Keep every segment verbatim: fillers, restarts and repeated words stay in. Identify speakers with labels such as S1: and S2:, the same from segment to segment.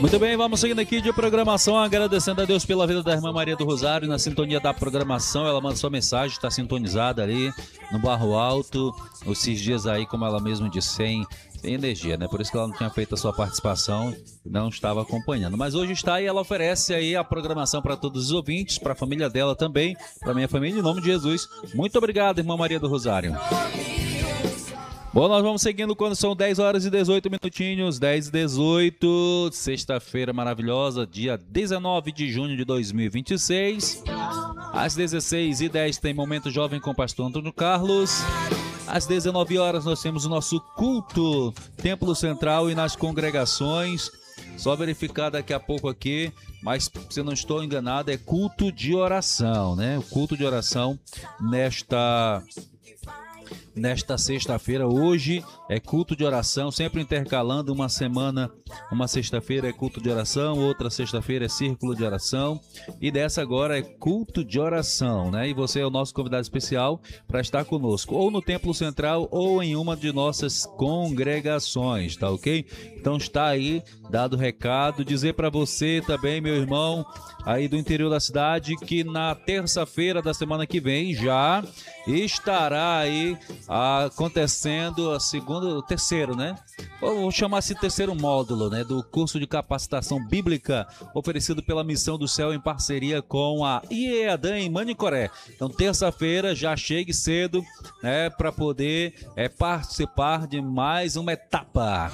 S1: Muito bem, vamos seguindo aqui de programação, agradecendo a Deus pela vida da irmã Maria do Rosário, na sintonia da programação. Ela manda sua mensagem, está sintonizada ali no Barro Alto, esses dias aí, como ela mesma disse, sem, sem energia, né? Por isso que ela não tinha feito a sua participação, não estava acompanhando. Mas hoje está e ela oferece aí a programação para todos os ouvintes, para a família dela também, para minha família, em nome de Jesus. Muito obrigado, irmã Maria do Rosário. Bom, nós vamos seguindo quando são dez horas e dezoito minutinhos, dez e dezoito, sexta-feira maravilhosa, dia dezenove de junho de dois mil e vinte e seis. Às dezesseis e dez tem Momento Jovem com o pastor Antônio Carlos. Às dezenove horas nós temos o nosso culto, Templo Central e nas congregações. Só verificar daqui a pouco aqui, mas se não estou enganado, é culto de oração, né? O culto de oração nesta... Nesta sexta-feira, hoje é culto de oração, sempre intercalando uma semana, uma sexta-feira é culto de oração, outra sexta-feira é círculo de oração e dessa agora é culto de oração, né? E você é o nosso convidado especial para estar conosco, ou no Templo Central ou em uma de nossas congregações, tá ok? Então está aí, dado o recado, dizer para você também, meu irmão, aí do interior da cidade, que na terça-feira da semana que vem já estará aí acontecendo a segunda, o terceiro, né? Vou chamar assim terceiro módulo, né? Do curso de capacitação bíblica oferecido pela Missão do Céu em parceria com a I E A D A em Manicoré. Então, terça-feira, já chegue cedo, né? Para poder é, participar de mais uma etapa.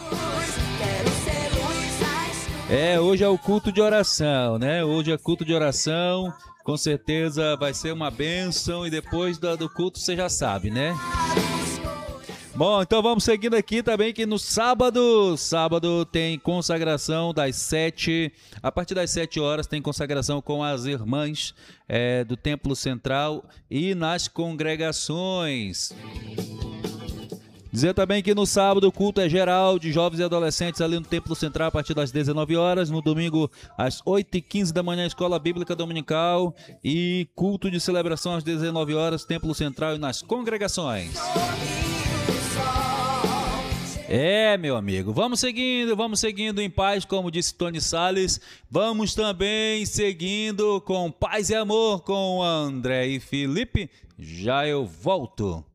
S1: É, hoje é o culto de oração, né? Hoje é culto de oração. Com certeza vai ser uma bênção e depois do, do culto você já sabe, né? Bom, então vamos seguindo aqui também que no sábado, sábado tem consagração das sete, a partir das sete horas tem consagração com as irmãs é, do Templo Central e nas congregações. Dizer também que no sábado o culto é geral de jovens e adolescentes ali no Templo Central a partir das dezenove horas. No domingo, às oito e quinze da manhã, Escola Bíblica Dominical. E culto de celebração às dezenove horas, Templo Central e nas congregações. É, meu amigo, vamos seguindo, vamos seguindo em paz, como disse Tony Salles. Vamos também seguindo com paz e amor com André e Felipe. Já eu volto.